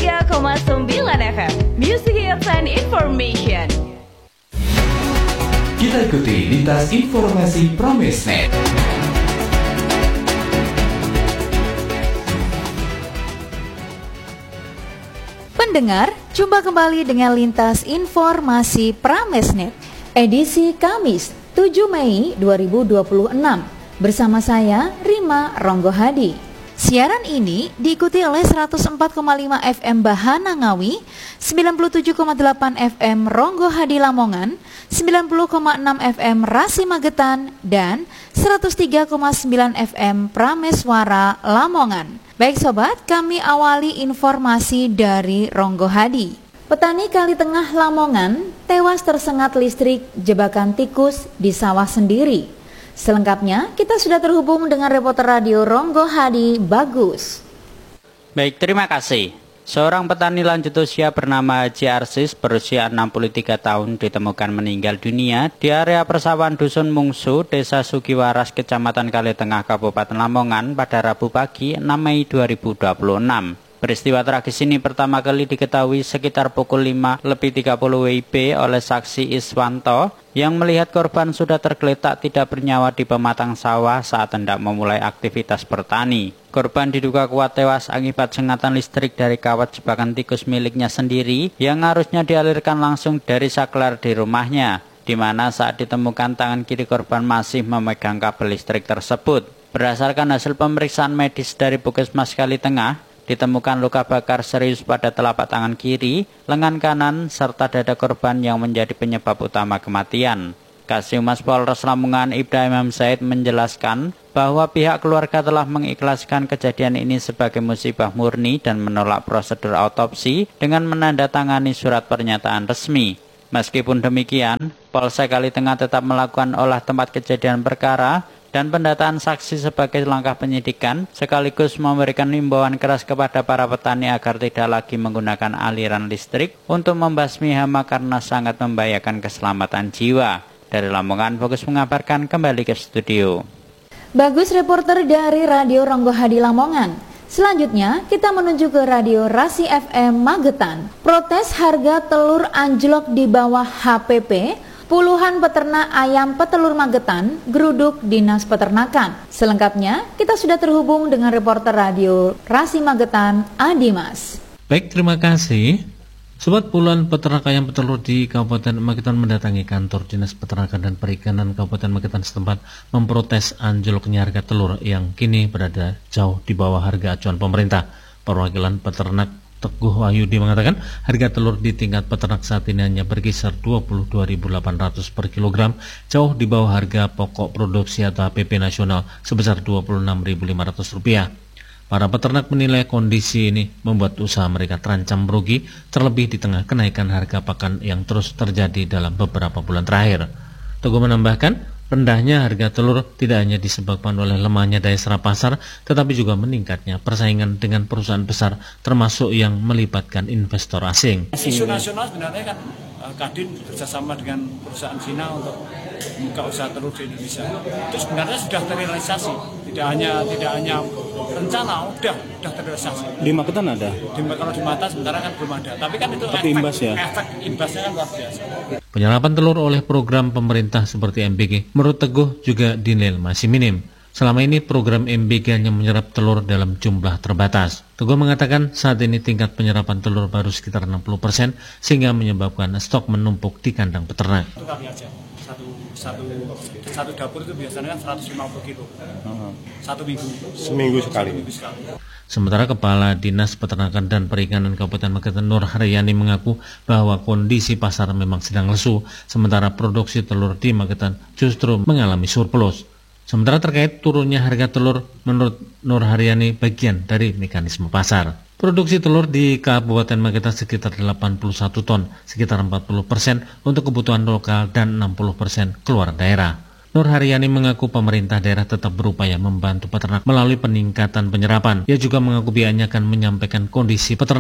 93,9 FM Music Hits and Information. Kita ikuti lintas informasi Pramesnet. Pendengar, jumpa kembali dengan lintas informasi Pramesnet edisi Kamis 7 Mei 2026 bersama saya Rima Ronggohadi. Siaran ini diikuti oleh 104,5 FM Bahana Ngawi, 97,8 FM Ronggohadi Lamongan, 90,6 FM Rasi Magetan, dan 103,9 FM Prameswara Lamongan. Baik sobat, kami awali informasi dari Ronggohadi. Petani Kali Tengah Lamongan tewas tersengat listrik jebakan tikus di sawah sendiri. Selengkapnya, kita sudah terhubung dengan reporter radio Ronggohadi, Bagus. Baik, terima kasih. Seorang petani lanjut usia bernama Haji Arsis berusia 63 tahun ditemukan meninggal dunia di area persawahan Dusun Mungsu, Desa Sugiwaras, Kecamatan Kali Tengah, Kabupaten Lamongan pada Rabu pagi 6 Mei 2026. Peristiwa tragis ini pertama kali diketahui sekitar pukul 5:30 WIB oleh saksi Iswanto yang melihat korban sudah tergeletak tidak bernyawa di pematang sawah saat hendak memulai aktivitas bertani. Korban diduga kuat tewas akibat sengatan listrik dari kawat jebakan tikus miliknya sendiri yang harusnya dialirkan langsung dari saklar di rumahnya, di mana saat ditemukan tangan kiri korban masih memegang kabel listrik tersebut. Berdasarkan hasil pemeriksaan medis dari Puskesmas Kali Tengah, ditemukan luka bakar serius pada telapak tangan kiri, lengan kanan, serta dada korban yang menjadi penyebab utama kematian. Kasih-Humas Polres Lamongan Ibda Imam Said menjelaskan bahwa pihak keluarga telah mengikhlaskan kejadian ini sebagai musibah murni dan menolak prosedur autopsi dengan menandatangani surat pernyataan resmi. Meskipun demikian, Polsek Kali Tengah tetap melakukan olah tempat kejadian perkara dan pendataan saksi sebagai langkah penyidikan, sekaligus memberikan himbauan keras kepada para petani agar tidak lagi menggunakan aliran listrik untuk membasmi hama karena sangat membahayakan keselamatan jiwa. Dari Lamongan, Bagus mengabarkan, kembali ke studio. Bagus, reporter dari Radio Ronggohadi Lamongan. Selanjutnya, kita menuju ke Radio Rasi FM Magetan. Protes harga telur anjlok di bawah HPP. Puluhan peternak ayam petelur Magetan geruduk Dinas Peternakan. Selengkapnya, kita sudah terhubung dengan reporter radio Rasi Magetan, Adimas. Baik, terima kasih. Sobat, puluhan peternak ayam petelur di Kabupaten Magetan mendatangi kantor Dinas Peternakan dan Perikanan Kabupaten Magetan setempat memprotes anjloknya harga telur yang kini berada jauh di bawah harga acuan pemerintah. Perwakilan peternak Teguh Wahyudi mengatakan harga telur di tingkat peternak saat ini hanya berkisar 22.800 per kilogram, jauh di bawah harga pokok produksi atau HPP nasional sebesar Rp26.500. Para peternak menilai kondisi ini membuat usaha mereka terancam merugi, terlebih di tengah kenaikan harga pakan yang terus terjadi dalam beberapa bulan terakhir. Teguh menambahkan, rendahnya harga telur tidak hanya disebabkan oleh lemahnya daya serap pasar, tetapi juga meningkatnya persaingan dengan perusahaan besar, termasuk yang melibatkan investor asing. Isu nasional sebenarnya kan Kadin bersama dengan perusahaan Cina untuk membuka usaha telur di Indonesia. Itu sebenarnya sudah terrealisasi, tidak hanya rencana, udah terrealisasi. Di Magetan ada? Kalau di Mata sementara kan belum ada, tapi kan itu efek imbasnya kan luar biasa. Penyerapan telur oleh program pemerintah seperti MBG menurut Teguh juga dinilai masih minim. Selama ini program MBG hanya menyerap telur dalam jumlah terbatas. Teguh mengatakan saat ini tingkat penyerapan telur baru sekitar 60% sehingga menyebabkan stok menumpuk di kandang peternak. Itu kali aja. Satu dapur itu biasanya kan 150 kilo. Satu minggu. Seminggu sekali. Sementara Kepala Dinas Peternakan dan Perikanan Kabupaten Magetan Nur Haryani mengaku bahwa kondisi pasar memang sedang lesu, sementara produksi telur di Magetan justru mengalami surplus. Sementara terkait turunnya harga telur, menurut Nur Haryani bagian dari mekanisme pasar. Produksi telur di Kabupaten Magetan sekitar 81 ton, sekitar 40% untuk kebutuhan lokal dan 60% keluar daerah. Nur Haryani mengaku pemerintah daerah tetap berupaya membantu peternak melalui peningkatan penyerapan. Ia juga mengaku pihaknya akan menyampaikan kondisi peternak